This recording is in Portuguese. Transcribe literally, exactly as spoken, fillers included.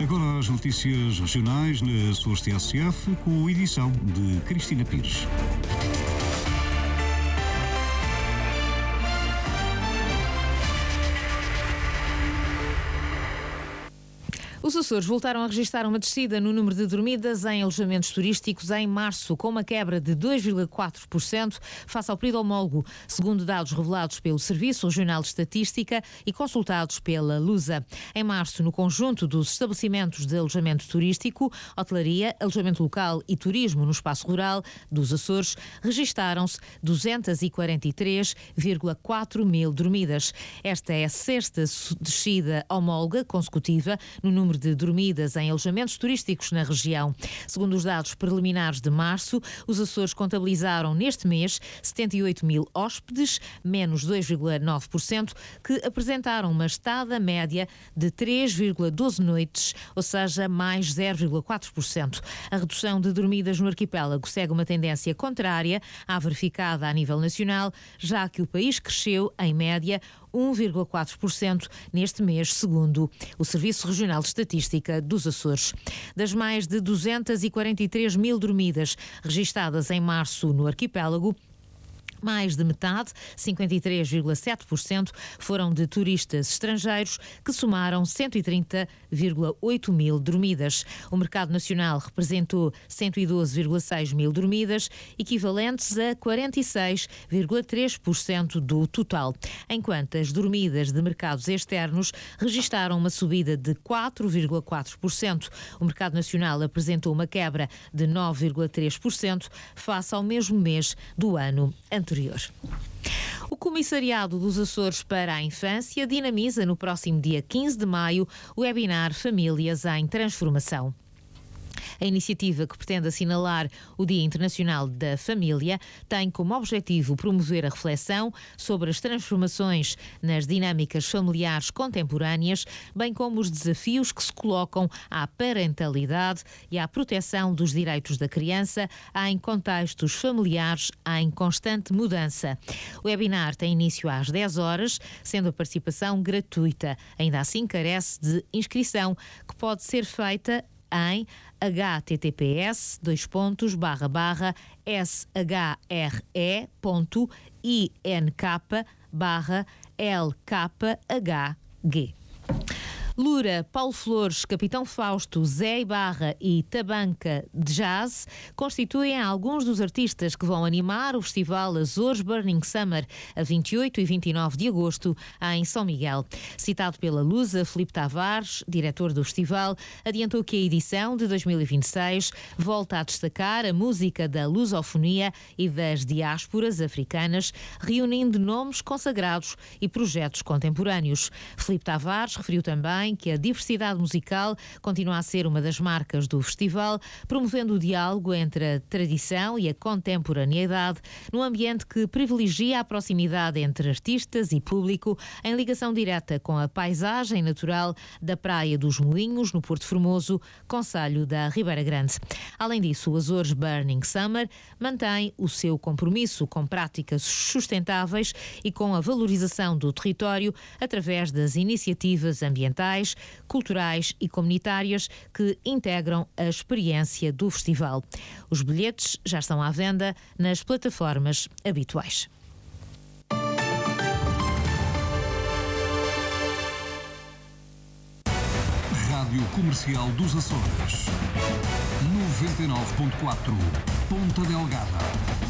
Agora as notícias regionais na Açores T S F, com a edição de Cristina Pires. Os Açores voltaram a registrar uma descida no número de dormidas em alojamentos turísticos em março, com uma quebra de dois vírgula quatro por cento face ao período homólogo, segundo dados revelados pelo Serviço Regional de Estatística e consultados pela Lusa. Em março, no conjunto dos estabelecimentos de alojamento turístico, hotelaria, alojamento local e turismo no espaço rural dos Açores, registaram-se duzentas e quarenta e três vírgula quatro mil dormidas. Esta é a sexta descida homóloga consecutiva no número de dormidas em alojamentos turísticos na região. Segundo os dados preliminares de março, os Açores contabilizaram neste mês setenta e oito mil hóspedes, menos dois vírgula nove por cento, que apresentaram uma estada média de três vírgula doze noites, ou seja, mais zero vírgula quatro por cento. A redução de dormidas no arquipélago segue uma tendência contrária à verificada a nível nacional, já que o país cresceu, em média, um vírgula quatro por cento neste mês, segundo o Serviço Regional de Estatística dos Açores. Das mais de duzentas e quarenta e três mil dormidas registadas em março no arquipélago, mais de metade, cinquenta e três vírgula sete por cento, foram de turistas estrangeiros, que somaram cento e trinta vírgula oito mil dormidas. O mercado nacional representou cento e doze vírgula seis mil dormidas, equivalentes a quarenta e seis vírgula três por cento do total, enquanto as dormidas de mercados externos registaram uma subida de quatro vírgula quatro por cento. O mercado nacional apresentou uma quebra de nove vírgula três por cento face ao mesmo mês do ano anterior. O Comissariado dos Açores para a Infância dinamiza no próximo dia quinze de maio o webinar Famílias em Transformação. A iniciativa, que pretende assinalar o Dia Internacional da Família, tem como objetivo promover a reflexão sobre as transformações nas dinâmicas familiares contemporâneas, bem como os desafios que se colocam à parentalidade e à proteção dos direitos da criança em contextos familiares em constante mudança. O webinar tem início às dez horas, sendo a participação gratuita. Ainda assim, carece de inscrição, que pode ser feita em https dois pontos barra barra shre ponto ink barra lkhg. Lura, Paulo Flores, Capitão Fausto, Zé Ibarra e Tabanca de Jazz constituem alguns dos artistas que vão animar o Festival Açores Burning Summer a vinte e oito e vinte e nove de agosto em São Miguel. Citado pela Lusa, Filipe Tavares, diretor do festival, adiantou que a edição de dois mil e vinte e seis volta a destacar a música da lusofonia e das diásporas africanas, reunindo nomes consagrados e projetos contemporâneos. Filipe Tavares referiu também que a diversidade musical continua a ser uma das marcas do festival, promovendo o diálogo entre a tradição e a contemporaneidade, num ambiente que privilegia a proximidade entre artistas e público, em ligação direta com a paisagem natural da Praia dos Moinhos, no Porto Formoso, concelho da Ribeira Grande. Além disso, o Açores Burning Summer mantém o seu compromisso com práticas sustentáveis e com a valorização do território através das iniciativas ambientais, culturais e comunitárias que integram a experiência do festival. Os bilhetes já estão à venda nas plataformas habituais. Rádio Comercial dos Açores, noventa e nove ponto quatro, Ponta Delgada.